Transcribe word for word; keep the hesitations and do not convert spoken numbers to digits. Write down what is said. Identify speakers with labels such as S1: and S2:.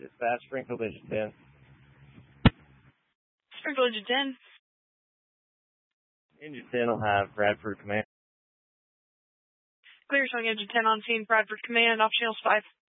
S1: Dispatch, Springfield Engine ten.
S2: Springfield Engine ten.
S1: Engine ten will have Bradford Command.
S2: Clear showing Engine ten on scene, Bradford Command, off channels five.